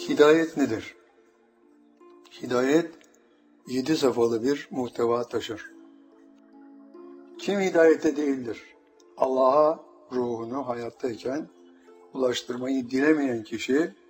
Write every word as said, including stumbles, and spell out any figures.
Hidayet nedir? Hidayet, yedi safhalı bir muhteva taşır. Kim hidayette değildir? Allah'a ruhunu hayattayken ulaştırmayı dilemeyen kişi,